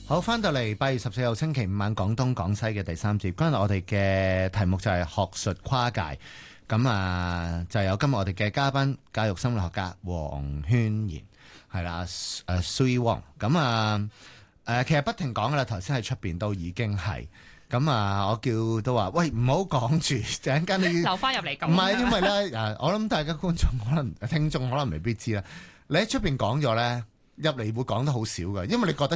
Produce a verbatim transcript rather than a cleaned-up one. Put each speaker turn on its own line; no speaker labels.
好，翻到嚟八月十四號星期五晚廣東廣西嘅第三節，今日我哋嘅題目就係學術跨界，咁啊就有今日我哋嘅嘉賓教育心理學家黃絢然，係啦，誒 Sue Wong，咁啊誒其實不停講噶啦，頭先喺出邊都已經係，咁啊我叫都話喂唔好講住，陣間你
留翻入嚟咁，
唔係因為咧誒，我諗大家觀眾可能聽眾可能未必知啦，你喺出邊講咗咧。入嚟會講得好少㗎，因為你覺得